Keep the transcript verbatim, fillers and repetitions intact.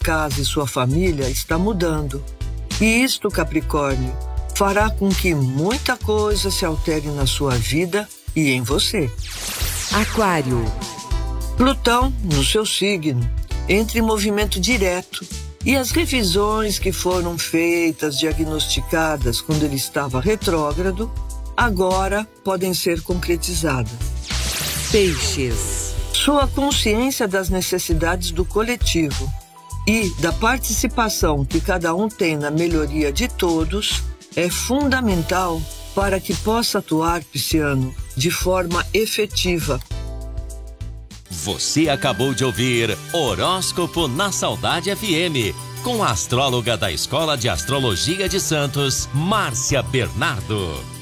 casa e sua família está mudando. E isto, Capricórnio, fará com que muita coisa se altere na sua vida e em você. Aquário. Plutão, no seu signo, entra em movimento direto e as revisões que foram feitas, diagnosticadas quando ele estava retrógrado, agora podem ser concretizadas. Peixes. Sua consciência das necessidades do coletivo e da participação que cada um tem na melhoria de todos é fundamental para que possa atuar, Pisciano, de forma efetiva. Você acabou de ouvir Horóscopo na Saudade F M, com a astróloga da Escola de Astrologia de Santos, Márcia Bernardo.